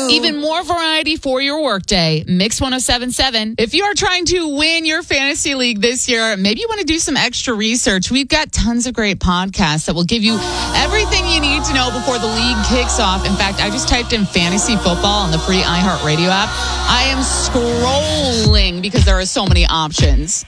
Even more variety for your workday. Mix 1077. If you are trying to win your fantasy league this year, maybe you want to do some extra research. We've got tons of great podcasts that will give you everything you need to know before the league kicks off. In fact, I just typed in fantasy football on the free iHeartRadio app. I am scrolling because there are so many options.